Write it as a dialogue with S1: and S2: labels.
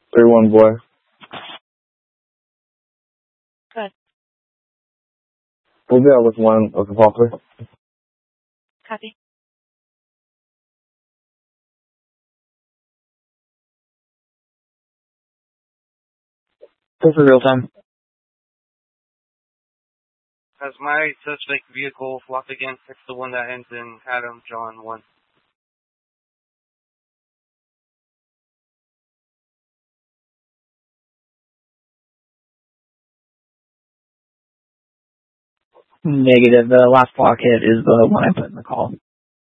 S1: 3-1 boy.
S2: Good.
S1: We'll be out with one of the poplar.
S2: Copy.
S3: Go for real time.
S4: Has my suspect vehicle flopped again? It's the one that ends in Adam John 1.
S3: Negative. The last block hit is the one I put in the call.